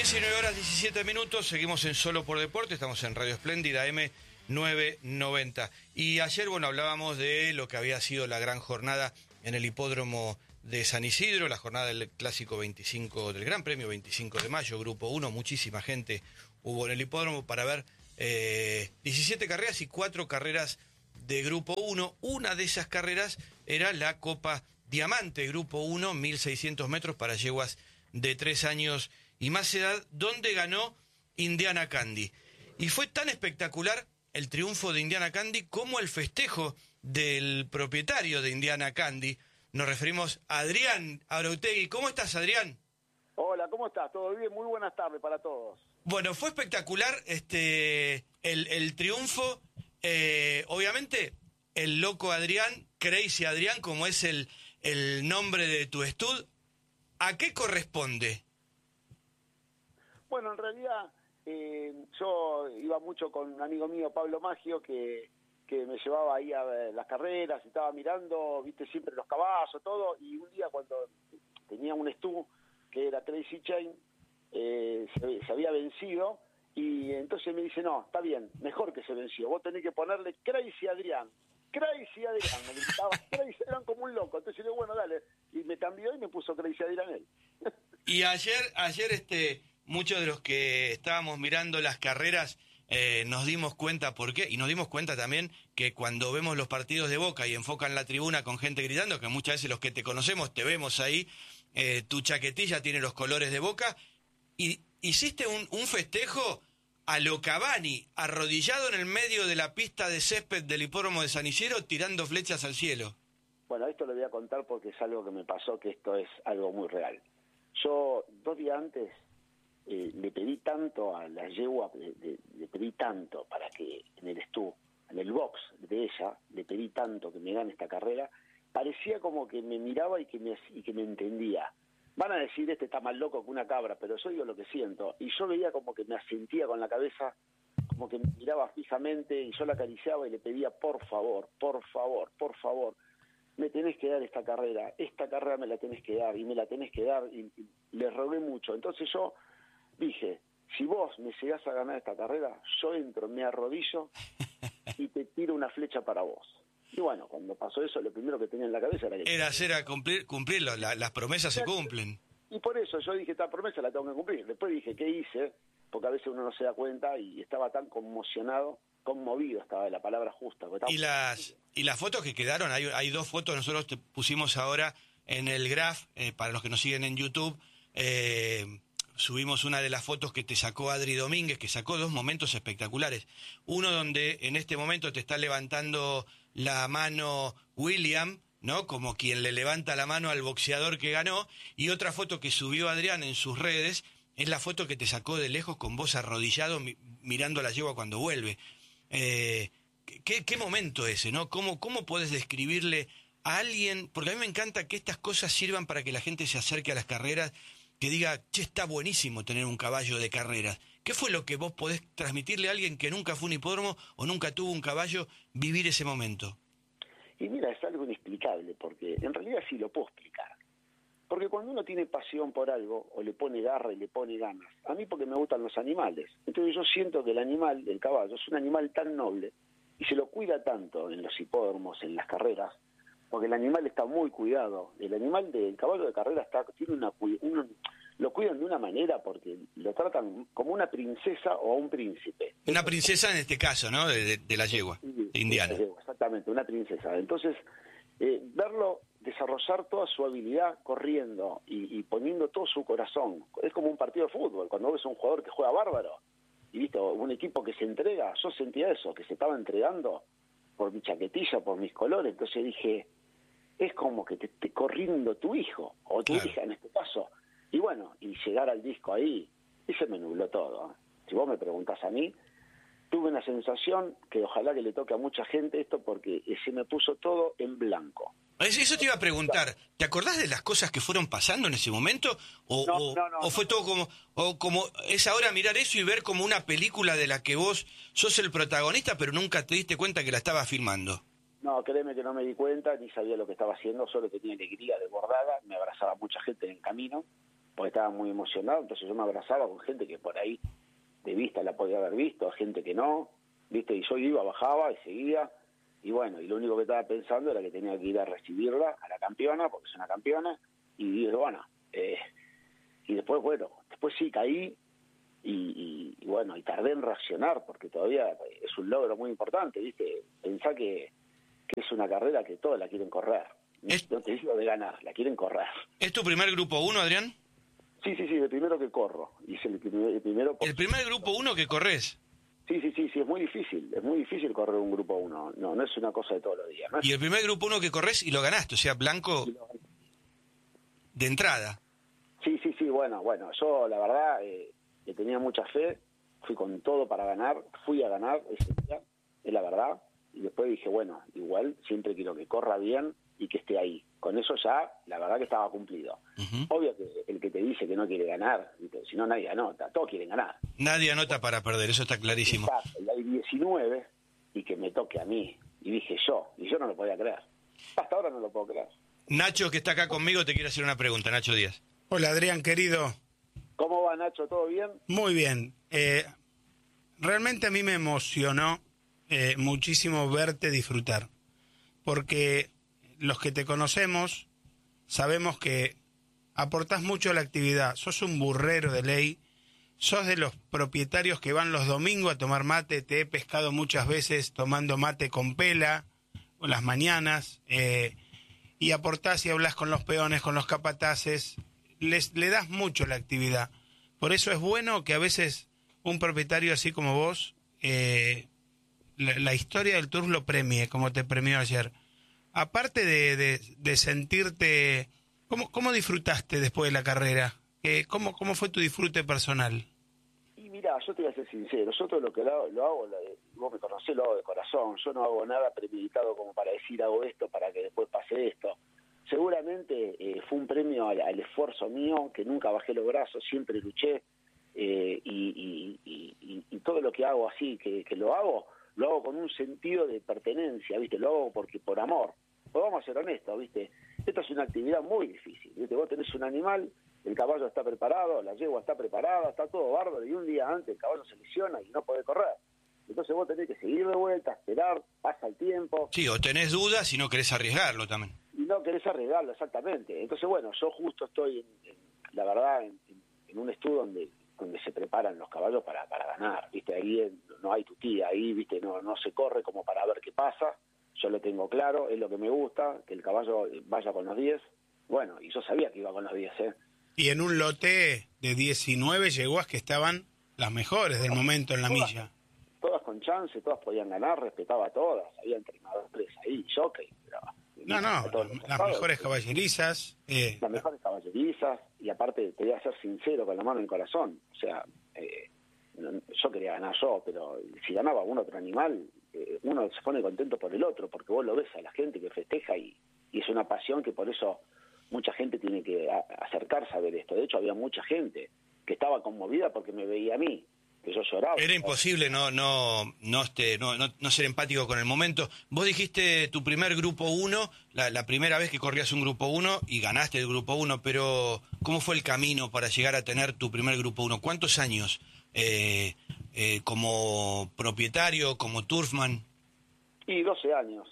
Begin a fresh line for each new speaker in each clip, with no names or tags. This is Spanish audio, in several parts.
19:17, seguimos en Solo por Deporte, estamos en Radio Espléndida M990. Y ayer, hablábamos de lo que había sido la gran jornada en el hipódromo de San Isidro, la jornada del Clásico 25, del Gran Premio 25 de mayo, Grupo 1, muchísima gente hubo en el hipódromo para ver 17 carreras y 4 carreras de Grupo 1. Una de esas carreras era la Copa Diamante, Grupo 1, 1600 metros para yeguas de 3 años y más edad, donde ganó Indiana Candy. Y fue tan espectacular el triunfo de Indiana Candy como el festejo del propietario de Indiana Candy. Nos referimos a Adrián Arautegui. ¿Cómo estás, Adrián?
Hola, ¿cómo estás? ¿Todo bien? Muy buenas tardes para todos.
Bueno, fue espectacular el triunfo. Obviamente, el loco Adrián, Crazy Adrián, como es el nombre de tu stud, ¿a qué corresponde?
Bueno, en realidad yo iba mucho con un amigo mío, Pablo Maggio, que me llevaba ahí a ver las carreras, estaba mirando, viste, siempre los caballos, todo, y un día cuando tenía un stud que era Crazy Chain, se había vencido, y entonces me dice, no, está bien, mejor que se venció, vos tenés que ponerle Crazy Adrián, me gritaba, Crazy Adrián como un loco, entonces yo digo, bueno, dale, y me cambió y me puso Crazy Adrián él.
Y ayer muchos de los que estábamos mirando las carreras nos dimos cuenta por qué, y nos dimos cuenta también que cuando vemos los partidos de Boca y enfocan la tribuna con gente gritando, que muchas veces los que te conocemos te vemos ahí, tu chaquetilla tiene los colores de Boca, y hiciste un festejo a lo Cavani, arrodillado en el medio de la pista de césped del hipódromo de San Isidro, tirando flechas al cielo.
Bueno, esto lo voy a contar porque es algo que me pasó, que esto es algo muy real. Yo 2 días antes le pedí tanto a la yegua, le pedí tanto para que en el stud, en el box de ella, le pedí tanto que me gane esta carrera, parecía como que me miraba y que me entendía. Van a decir, este está más loco que una cabra, pero yo digo lo que siento. Y yo veía como que me asentía con la cabeza, como que me miraba fijamente, y yo la acariciaba y le pedía, por favor, me tenés que dar esta carrera me la tenés que dar, y me la tenés que dar, y le rogué mucho. Entonces yo dije, si vos me llegás a ganar esta carrera, yo entro, me arrodillo y te tiro una flecha para vos. Y bueno, cuando pasó eso, lo primero que tenía en la cabeza
era cumplirlo, las promesas se cumplen.
Y por eso yo dije, esta promesa la tengo que cumplir. Después dije, ¿qué hice? Porque a veces uno no se da cuenta y estaba tan conmovido estaba de la palabra justa.
Y las fotos que quedaron, hay 2 fotos, nosotros te pusimos ahora en el graph, para los que nos siguen en YouTube, subimos una de las fotos que te sacó Adri Domínguez, que sacó 2 momentos espectaculares. Uno donde en este momento te está levantando la mano William, ¿no? Como quien le levanta la mano al boxeador que ganó, y otra foto que subió Adrián en sus redes es la foto que te sacó de lejos con vos arrodillado mirando a la yegua cuando vuelve. ¿Qué momento ese, ¿no? ¿Cómo podés describirle a alguien? Porque a mí me encanta que estas cosas sirvan para que la gente se acerque a las carreras, que diga, che, está buenísimo tener un caballo de carreras. ¿Qué fue lo que vos podés transmitirle a alguien que nunca fue un hipódromo o nunca tuvo un caballo, vivir ese momento?
Y mira, es algo inexplicable, porque en realidad sí lo puedo explicar. Porque cuando uno tiene pasión por algo, o le pone garra y le pone ganas, a mí porque me gustan los animales, entonces yo siento que el animal, el caballo, es un animal tan noble, y se lo cuida tanto en los hipódromos, en las carreras, porque el animal está muy cuidado. El animal del caballo de carrera tiene lo cuidan de una manera porque lo tratan como una princesa o un príncipe.
Una princesa en este caso, ¿no? De la yegua, de Indiana.
Exactamente, una princesa. Entonces, verlo desarrollar toda su habilidad corriendo y poniendo todo su corazón, es como un partido de fútbol, cuando ves a un jugador que juega bárbaro, y visto un equipo que se entrega, yo sentía eso, que se estaba entregando por mi chaquetilla, por mis colores. Entonces dije, es como que te esté corriendo tu hijo, o tu hija en este caso. Y bueno, y llegar al disco ahí, y se me nubló todo. Si vos me preguntás a mí, tuve una sensación que ojalá que le toque a mucha gente esto, porque se me puso todo en blanco.
Eso te iba a preguntar, ¿te acordás de las cosas que fueron pasando en ese momento? ¿O fue todo como es ahora mirar eso y ver como una película de la que vos sos el protagonista, pero nunca te diste cuenta que la estabas filmando?
No, créeme que no me di cuenta, ni sabía lo que estaba haciendo, solo tenía alegría desbordada, me abrazaba mucha gente en el camino, porque estaba muy emocionado, entonces yo me abrazaba con gente que por ahí de vista la podía haber visto, gente que no, ¿viste? Y yo iba, bajaba y seguía, y bueno, y lo único que estaba pensando era que tenía que ir a recibirla, a la campeona, porque es una campeona, y dije, bueno, y después, bueno, después sí caí, y bueno, y tardé en reaccionar, porque todavía es un logro muy importante, ¿viste? Pensá que es una carrera que todos la quieren correr. No te digo de ganar, la quieren correr.
¿Es tu primer grupo 1, Adrián?
Sí, el primero que corro. Hice el primero
¿El primer grupo 1 que corres?
Sí, es muy difícil correr un grupo 1. No es una cosa de todos los días. ¿No?
Y el primer grupo 1 que corres y lo ganaste, o sea, blanco de entrada.
Sí, bueno, yo la verdad le tenía mucha fe, fui con todo para ganar, fui a ganar ese día, es la verdad, y después dije, bueno, igual siempre quiero que corra bien y que esté ahí. Con eso ya, la verdad que estaba cumplido. Obvio que el que te dice que no quiere ganar, si no nadie anota, todos quieren ganar.
Nadie anota para perder, eso está clarísimo.
Exacto, y hay 19 y que me toque a mí, y dije y yo no lo podía creer. Hasta ahora no lo puedo creer.
Nacho, que está acá conmigo, te quiere hacer una pregunta, Nacho Díaz.
Hola, Adrián, querido.
¿Cómo va, Nacho? ¿Todo bien?
Muy bien. Realmente a mí me emocionó muchísimo verte disfrutar, porque los que te conocemos sabemos que aportás mucho a la actividad, sos un burrero de ley, sos de los propietarios que van los domingos a tomar mate, te he pescado muchas veces tomando mate con pela, o las mañanas, y aportás y hablas con los peones, con los capataces, le das mucho a la actividad. Por eso es bueno que a veces un propietario así como vos, la historia del Tour lo premie, como te premió ayer. Aparte de sentirte... ¿Cómo disfrutaste después de la carrera? ¿Cómo fue tu disfrute personal?
Y mirá, yo te voy a ser sincero, yo todo lo que lo hago, vos me conocés, lo hago de corazón. Yo no hago nada premeditado como para decir hago esto para que después pase esto. Seguramente fue un premio al esfuerzo mío, que nunca bajé los brazos, siempre luché, y todo lo que hago así, que lo hago con un sentido de pertenencia, ¿viste? Lo hago por amor. Pues vamos a ser honestos, ¿viste? Esto es una actividad muy difícil, ¿viste? Vos tenés un animal, el caballo está preparado, la yegua está preparada, está todo bárbaro, y un día antes el caballo se lesiona y no podés correr. Entonces vos tenés que seguir de vuelta, esperar, pasa el tiempo.
Sí, o tenés dudas y no querés arriesgarlo también.
Y no querés arriesgarlo, exactamente. Entonces, bueno, yo justo estoy, la verdad, en un estudio donde se preparan los caballos para ganar, ¿viste? Ahí no hay tutía, ahí, ¿viste? No se corre como para ver qué pasa. Yo lo tengo claro, es lo que me gusta, que el caballo vaya con los 10. Bueno, y yo sabía que iba con los 10, ¿eh?
Y en un lote de 19 yeguas que estaban las mejores del momento en la milla.
Todas con chance, todas podían ganar, respetaba a todas, había entrenadores ahí, jockey.
No, las mejores caballerizas.
Las mejores caballerizas, y aparte te voy a ser sincero con la mano en el corazón, o sea, yo quería ganar yo, pero si ganaba un otro animal, uno se pone contento por el otro, porque vos lo ves a la gente que festeja y es una pasión que por eso mucha gente tiene que acercarse a ver esto. De hecho, había mucha gente que estaba conmovida porque me veía a mí, que yo lloraba.
Era imposible no ser empático con el momento. Vos dijiste tu primer grupo 1, la primera vez que corrías un grupo 1 y ganaste el grupo 1, pero ¿cómo fue el camino para llegar a tener tu primer grupo 1? ¿Cuántos años como propietario, como turfman?
Y 12 años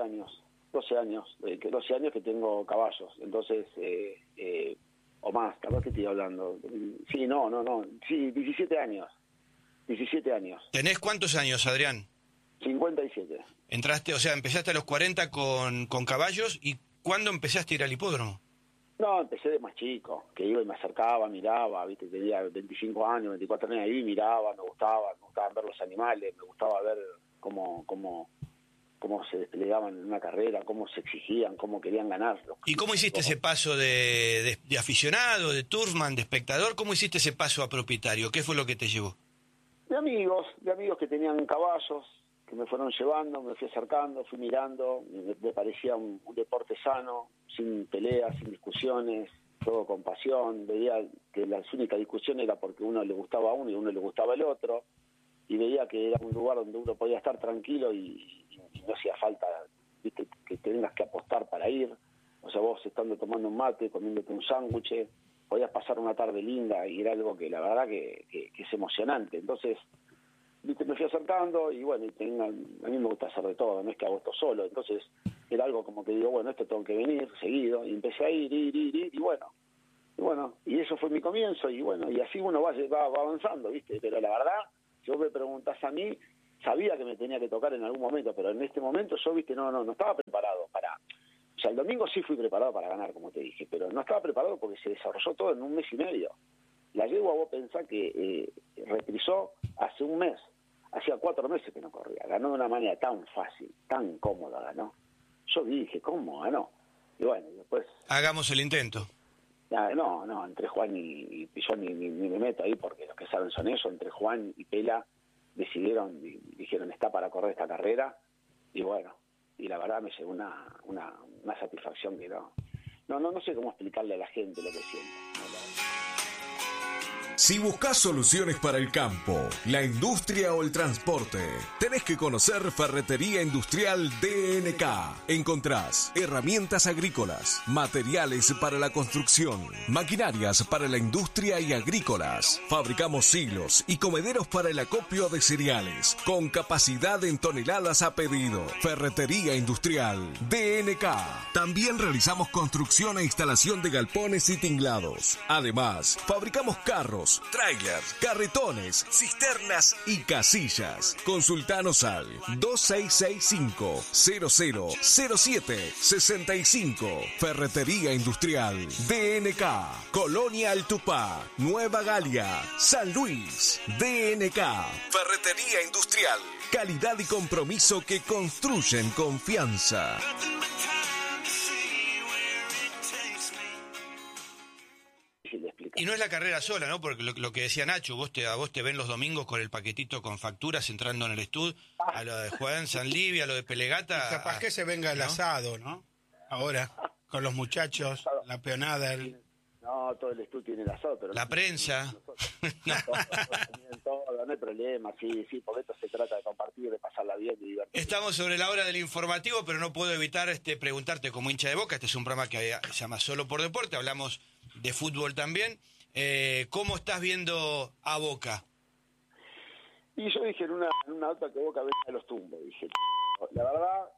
que tengo caballos, entonces, o más, capaz que estoy hablando. Sí, sí, 17 años.
¿Tenés cuántos años, Adrián?
57.
Entraste, o sea, empezaste a los 40 con caballos, ¿y cuándo empezaste a ir al hipódromo?
No, empecé de más chico, que iba y me acercaba, miraba, viste, tenía 25 años, 24 años ahí, miraba, me gustaban ver los animales, me gustaba ver cómo se desplegaban en una carrera, cómo se exigían, cómo querían ganar.
¿Y cómo hiciste ese paso de aficionado, de turfman, de espectador? ¿Cómo hiciste ese paso a propietario? ¿Qué fue lo que te llevó?
De amigos que tenían caballos, que me fueron llevando, me fui acercando, fui mirando, me parecía un deporte sano, sin peleas, sin discusiones, todo con pasión. Veía que la única discusión era porque uno le gustaba a uno y a uno le gustaba al otro, y veía que era un lugar donde uno podía estar tranquilo y no hacía falta, ¿viste?, que tengas que apostar para ir. O sea, vos estando tomando un mate, comiéndote un sándwich, podías pasar una tarde linda y era algo que la verdad que es emocionante. Entonces, viste, me fui acercando y bueno, a mí me gusta hacer de todo, no es que hago esto solo. Entonces era algo como que digo, bueno, esto tengo que venir seguido, y empecé a ir, y bueno, y eso fue mi comienzo, y bueno, y así uno va avanzando, viste. Pero la verdad, si vos me preguntás a mí, sabía que me tenía que tocar en algún momento, pero en este momento yo, viste, no estaba preparado para... O sea, el domingo sí fui preparado para ganar, como te dije, pero no estaba preparado porque se desarrolló todo en un mes y medio. La yegua, vos pensás que reprisó hace un mes, hacía 4 meses que no corría, ganó de una manera tan fácil, tan cómoda ganó. Yo dije, ¿cómo ganó? Y bueno, después...
Hagamos el intento.
No, entre Juan y yo ni me meto ahí porque los que saben son ellos. Entre Juan y Pela dijeron, está para correr esta carrera, y bueno, y la verdad me llegó una satisfacción que no sé cómo explicarle a la gente lo que siento.
Si buscas soluciones para el campo, la industria o el transporte, tenés que conocer Ferretería Industrial DNK. Encontrás herramientas agrícolas, materiales para la construcción, maquinarias para la industria y agrícolas. Fabricamos silos y comederos para el acopio de cereales, con capacidad en toneladas a pedido. Ferretería Industrial DNK. También realizamos construcción e instalación de galpones y tinglados. Además, fabricamos carros, trailers, carretones, cisternas y casillas. Consultanos al 2665-000765. Ferretería Industrial DNK. Colonia Altupá, Nueva Galia, San Luis. DNK. Ferretería Industrial. Calidad y compromiso que construyen confianza.
Y no es la carrera sola, ¿no? Porque lo que decía Nacho, a vos te ven los domingos con el paquetito con facturas entrando en el estudio, a lo de Juan Sanlivia, a lo de Pelegata.
Y capaz que se venga el asado, ¿no? Ahora, con los muchachos, la peonada.
No, todo el estudio tiene el asado, pero...
La prensa.
Todo, no hay problema, sí, porque esto se trata de compartir, de pasarla bien, de divertirse.
Estamos sobre la hora del informativo, pero no puedo evitar preguntarte como hincha de Boca. Este es un programa que se llama Solo por Deporte, hablamos de fútbol también. ¿Cómo estás viendo a Boca?
Y yo dije en una nota que Boca venga de los tumbos, dije. La verdad,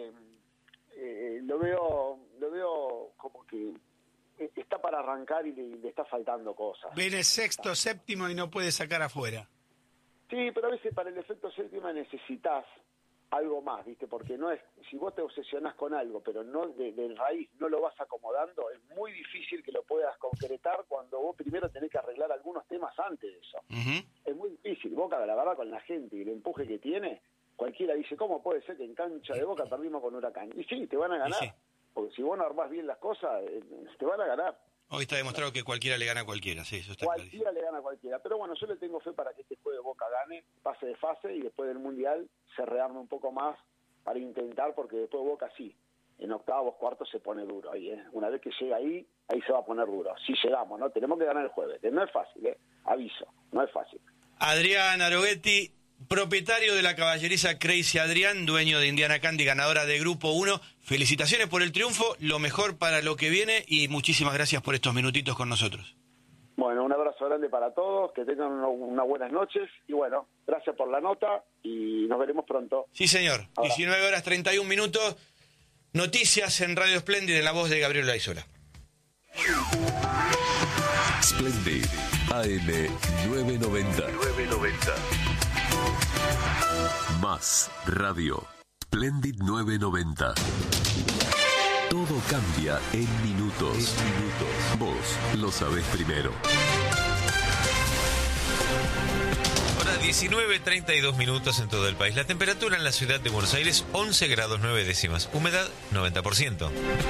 lo veo como que está para arrancar y le está faltando cosas.
Viene sexto, séptimo y no puede sacar afuera.
Sí, pero a veces para el efecto séptima necesitas algo más, ¿viste? Porque no es, si vos te obsesionás con algo, pero no de raíz no lo vas acomodando, es muy difícil que lo puedas concretar cuando vos primero tenés que arreglar algunos temas antes de eso.
Uh-huh.
Es muy difícil. Boca, la verdad, con la gente y el empuje que tiene, cualquiera dice, ¿cómo puede ser que en cancha de Boca perdimos con Huracán? Y sí, te van a ganar. Sí. Porque si vos no armás bien las cosas, te van a ganar.
Hoy está demostrado que cualquiera le gana a cualquiera, sí, eso está
cualquiera le gana a cualquiera. Pero bueno, yo le tengo fe para que este juego de Boca gane, pase de fase y después del Mundial se rearme un poco más para intentar, porque después Boca sí, en octavos, cuartos se pone duro ahí, ¿eh? Una vez que llega ahí se va a poner duro. Si llegamos, ¿no? Tenemos que ganar el jueves. No es fácil, aviso, no es fácil.
Adrián Aroguetti, propietario de la caballeriza Crazy Adrián, dueño de Indiana Candy, ganadora de Grupo 1. Felicitaciones por el triunfo, lo mejor para lo que viene y muchísimas gracias por estos minutitos con nosotros.
Bueno, un abrazo grande para todos, que tengan unas buenas noches y bueno, gracias por la nota y nos veremos pronto.
Sí, señor. Ahora. 19:31, noticias en Radio Splendid en la voz de Gabriel Laizola.
Splendid, AM 990. Más radio. Splendid 990. Todo cambia en minutos. Vos lo sabés primero.
Ahora 19:32 en todo el país. La temperatura en la ciudad de Buenos Aires 11 grados 9 décimas. Humedad 90%.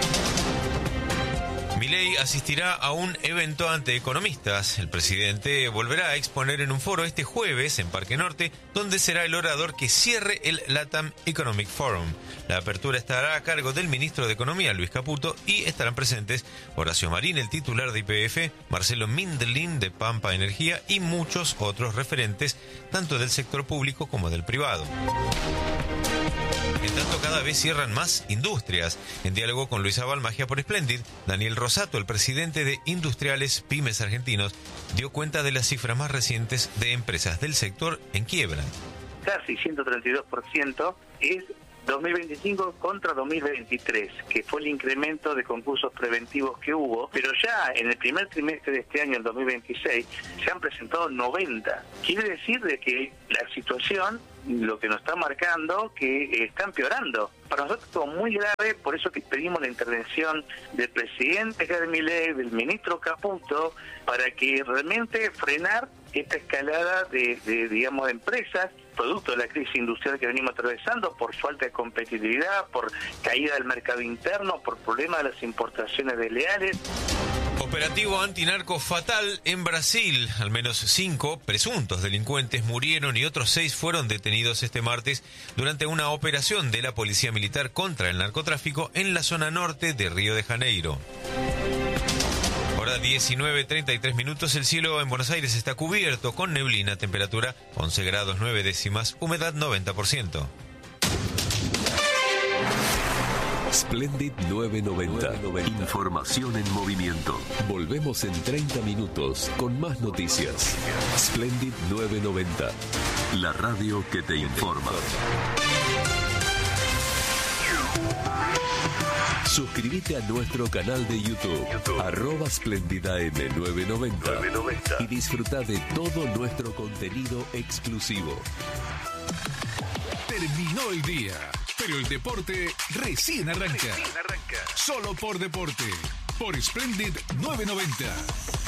Milei asistirá a un evento ante economistas. El presidente volverá a exponer en un foro este jueves en Parque Norte, donde será el orador que cierre el LATAM Economic Forum. La apertura estará a cargo del ministro de Economía, Luis Caputo, y estarán presentes Horacio Marín, el titular de YPF, Marcelo Mindelin, de Pampa Energía, y muchos otros referentes, tanto del sector público como del privado. En tanto, cada vez cierran más industrias. En diálogo con Luisa Balmagia por Splendid, Daniel Rosato, el presidente de Industriales Pymes Argentinos, dio cuenta de las cifras más recientes de empresas del sector en quiebra.
Casi 132% es 2025 contra 2023, que fue el incremento de concursos preventivos que hubo, pero ya en el primer trimestre de este año, el 2026, se han presentado 90. Quiere decir de que la situación, lo que nos está marcando, que está empeorando. Para nosotros es muy grave, por eso que pedimos la intervención del presidente Javier Milei, del ministro Caputo, para que realmente frenar esta escalada de empresas, producto de la crisis industrial que venimos atravesando, por falta de competitividad, por caída del mercado interno, por problemas de las importaciones desleales.
Operativo antinarco fatal en Brasil. Al menos 5 presuntos delincuentes murieron y otros 6 fueron detenidos este martes durante una operación de la Policía Militar contra el narcotráfico en la zona norte de Río de Janeiro. Hora 19:33, el cielo en Buenos Aires está cubierto con neblina, temperatura 11 grados 9 décimas, humedad 90%.
Splendid 990. Información en movimiento. Volvemos en 30 minutos con más noticias. Splendid 990. La radio que te informa. Suscríbete a nuestro canal de YouTube, @SplendidAM990 y disfruta de todo nuestro contenido exclusivo.
Terminó el día, pero el deporte recién arranca. Solo por Deporte, por Splendid 990.